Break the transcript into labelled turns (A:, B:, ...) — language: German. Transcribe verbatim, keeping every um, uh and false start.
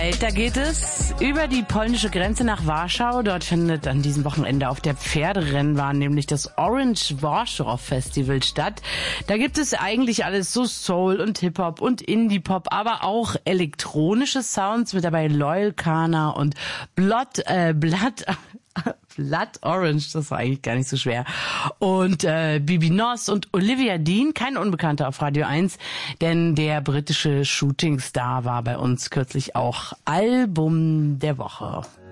A: Welt. Da geht es über die polnische Grenze nach Warschau. Dort findet an diesem Wochenende auf der Pferderennbahn nämlich das Orange Warsaw Festival statt. Da gibt es eigentlich alles, so Soul und Hip-Hop und Indie-Pop, aber auch elektronische Sounds, mit dabei Loyal Kana und Blood, äh, Blood, Blood Orange, das war eigentlich gar nicht so schwer. Und äh, Bibi Noss und Olivia Dean, kein Unbekannter auf Radio eins, denn der britische Shootingstar war bei uns kürzlich auch Album der Woche.